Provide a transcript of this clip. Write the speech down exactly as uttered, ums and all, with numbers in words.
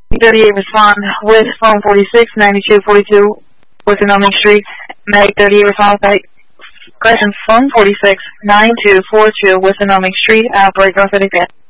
thirty-eight respond with phone forty-six, ninety-two forty-two, Wiconomy Street. Mag thirty-eight respond back. Question phone forty-six, nine two four two, Wiconomy Street, outbreak orthotic death.